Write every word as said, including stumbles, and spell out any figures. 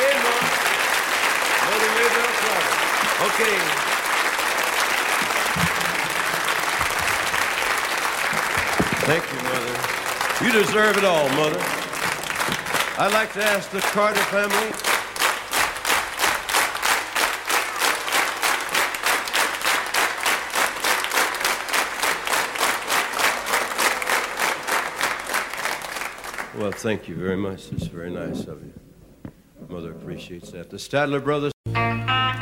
Okay, Mom. Mother Maybelle Carter. Okay. Thank you, Mother. You deserve it all, Mother. I'd like to ask the Carter family. Well, thank you very much. It's very nice of you. Mother appreciates that. The Statler brothers.